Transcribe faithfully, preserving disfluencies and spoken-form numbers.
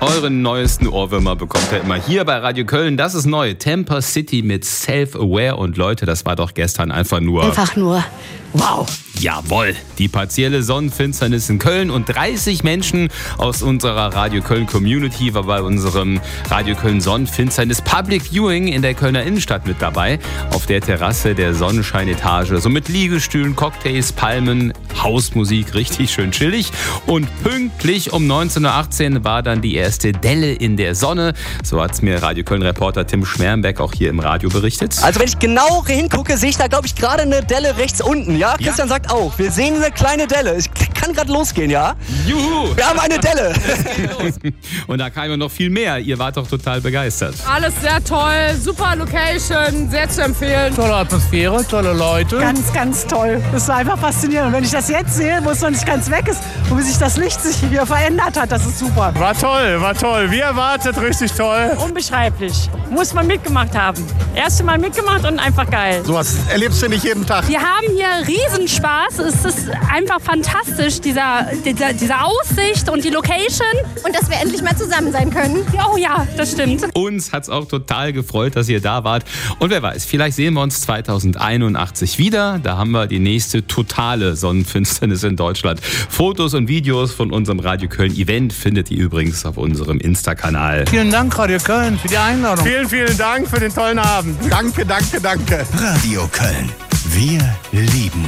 Eure neuesten Ohrwürmer bekommt ihr immer hier bei Radio Köln. Das ist neu. Temper City mit Self-Aware. Und Leute, das war doch gestern einfach nur... Einfach nur wow. Jawohl, die partielle Sonnenfinsternis in Köln und dreißig Menschen aus unserer Radio Köln Community war bei unserem Radio Köln Sonnenfinsternis Public Viewing in der Kölner Innenstadt mit dabei. Auf der Terrasse der Sonnenscheinetage. So mit Liegestühlen, Cocktails, Palmen, Hausmusik, richtig schön chillig. Und pünktlich um neunzehn Uhr achtzehn war dann die erste Delle in der Sonne. So hat es mir Radio Köln-Reporter Tim Schmerenbeck auch hier im Radio berichtet. Also wenn ich genau hingucke, sehe ich da, glaube ich, gerade eine Delle rechts unten, ja? Christian ja. sagt auch, wir sehen eine kleine Delle. Es kann gerade losgehen, ja? Juhu! Wir haben eine Delle. Und da kam ja noch viel mehr. Ihr wart doch total begeistert. Alles sehr toll, super Location, sehr zu empfehlen. Tolle Atmosphäre, tolle Leute. Ganz, ganz toll. Das war einfach faszinierend. Und wenn ich das jetzt sehe, wo es noch nicht ganz weg ist und wie sich das Licht sich hier verändert hat, das ist super. War toll, war toll. Wie erwartet, richtig toll. Unbeschreiblich. Muss man mitgemacht haben. Erste Mal mitgemacht und einfach geil. Sowas erlebst du nicht jeden Tag. Wir haben hier Riesenspaß. Es ist einfach fantastisch, dieser, dieser, diese Aussicht und die Location. Und dass wir endlich mal zusammen sein können. Oh ja, das stimmt. Uns hat's auch total gefreut, dass ihr da wart. Und wer weiß, vielleicht sehen wir uns zweitausendeinundachtzig wieder. Da haben wir die nächste totale Sonnenfinsternis in Deutschland. Fotos und Videos von unserem Radio Köln Event findet ihr übrigens auf unserem Insta-Kanal. Vielen Dank, Radio Köln, für die Einladung. Vielen, vielen Dank für den tollen Abend. Danke, danke, danke. Radio Köln. Wir lieben